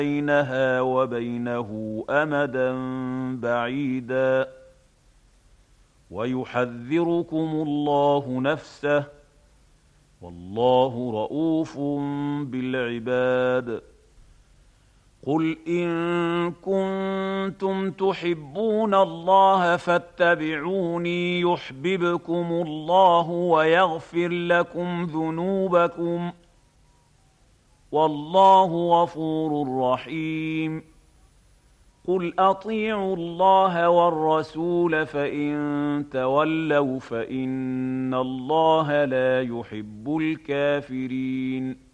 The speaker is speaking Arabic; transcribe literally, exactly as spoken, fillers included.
بينها وبينه أمدا بعيدا ويحذركم الله نفسه والله رءوف بالعباد. قل إن كنتم تحبون الله فاتبعوني يحببكم الله ويغفر لكم ذنوبكم والله غفور رحيم. قل أطيعوا الله والرسول فإن تولوا فإن الله لا يحب الكافرين.